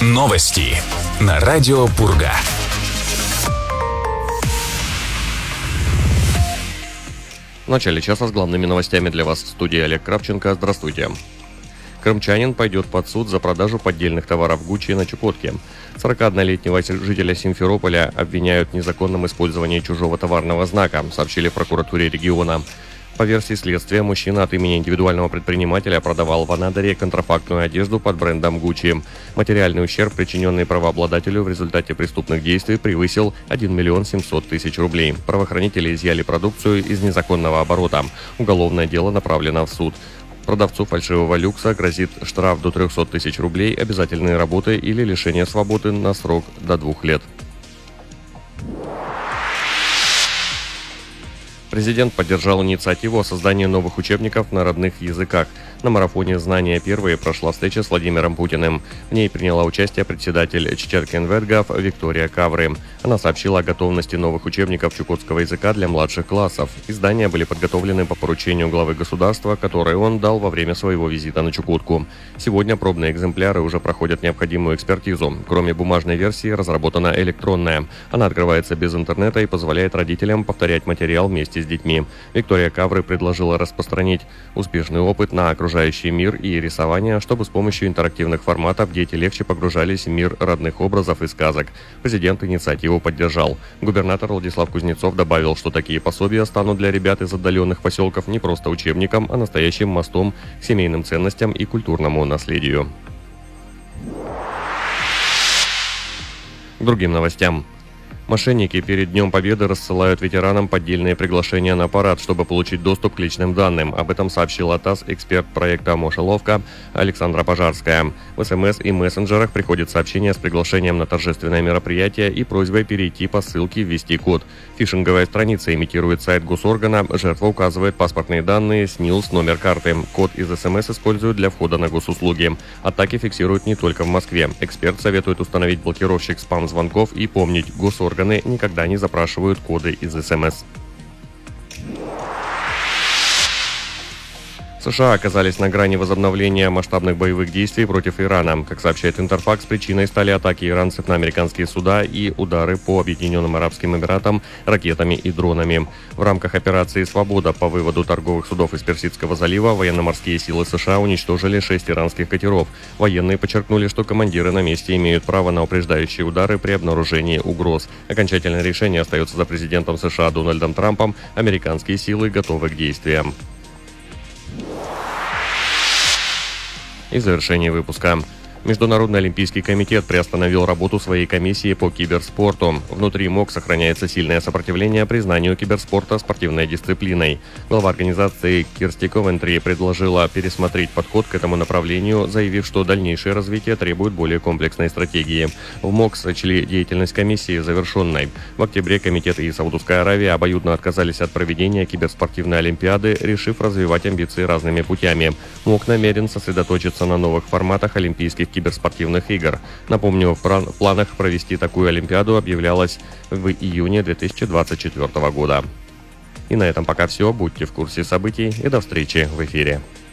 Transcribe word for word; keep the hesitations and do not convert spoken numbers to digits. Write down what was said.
Новости на радио Пурга. В начале часа с главными новостями для вас в студии Олег Кравченко. Здравствуйте. Крымчанин пойдет под суд за продажу поддельных товаров Гуччи на Чукотке. сорокаоднолетнего жителя Симферополя обвиняют в незаконном использовании чужого товарного знака, сообщили в прокуратуре региона. По версии следствия, мужчина от имени индивидуального предпринимателя продавал в Анадыре контрафактную одежду под брендом Гуччи. Материальный ущерб, причиненный правообладателю в результате преступных действий, превысил один миллион семьсот тысяч рублей. Правоохранители изъяли продукцию из незаконного оборота. Уголовное дело направлено в суд. Продавцу фальшивого люкса грозит штраф до трехсот тысяч рублей, обязательные работы или лишение свободы на срок до двух лет. Президент поддержал инициативу о создании новых учебников на родных языках. На марафоне «Знания первые» прошла встреча с Владимиром Путиным. В ней приняла участие председатель Чичеркенвергов Виктория Кавры. Она сообщила о готовности новых учебников чукотского языка для младших классов. Издания были подготовлены по поручению главы государства, которое он дал во время своего визита на Чукотку. Сегодня пробные экземпляры уже проходят необходимую экспертизу. Кроме бумажной версии, разработана электронная. Она открывается без интернета и позволяет родителям повторять материал вместе с детьми. Виктория Кавры предложила распространить успешный опыт на окружающий мир и рисование, чтобы с помощью интерактивных форматов дети легче погружались в мир родных образов и сказок. Президент инициативу поддержал. Губернатор Владислав Кузнецов добавил, что такие пособия станут для ребят из отдаленных поселков не просто учебником, а настоящим мостом к семейным ценностям и культурному наследию. К другим новостям. Мошенники перед Днем Победы рассылают ветеранам поддельные приглашения на парад, чтобы получить доступ к личным данным. Об этом сообщила ТАСС эксперт проекта «Мошеловка» Александра Пожарская. В СМС и мессенджерах приходит сообщение с приглашением на торжественное мероприятие и просьбой перейти по ссылке и ввести код. Фишинговая страница имитирует сайт госоргана, жертва указывает паспортные данные, СНИЛС, номер карты. Код из СМС используют для входа на госуслуги. Атаки фиксируют не только в Москве. Эксперт советует установить блокировщик спам-звонков и помнить, госорганы Органы никогда не запрашивают коды из СМС. США оказались на грани возобновления масштабных боевых действий против Ирана. Как сообщает Интерфакс, причиной стали атаки иранцев на американские суда и удары по Объединенным Арабским Эмиратам ракетами и дронами. В рамках операции «Свобода» по выводу торговых судов из Персидского залива военно-морские силы США уничтожили шесть иранских катеров. Военные подчеркнули, что командиры на месте имеют право на упреждающие удары при обнаружении угроз. Окончательное решение остается за президентом США Дональдом Трампом. Американские силы готовы к действиям. И в завершении выпуска. Международный олимпийский комитет приостановил работу своей комиссии по киберспорту. Внутри МОК сохраняется сильное сопротивление признанию киберспорта спортивной дисциплиной. Глава организации Кирсти Ковентри предложила пересмотреть подход к этому направлению, заявив, что дальнейшее развитие требует более комплексной стратегии. В МОК сочли деятельность комиссии завершенной. В октябре комитет и Саудовская Аравия обоюдно отказались от проведения киберспортивной олимпиады, решив развивать амбиции разными путями. МОК намерен сосредоточиться на новых форматах олимпийских киберспортивных игр. Напомню, в планах провести такую олимпиаду объявлялось в июне две тысячи двадцать четвёртого года. И на этом пока все. Будьте в курсе событий и до встречи в эфире.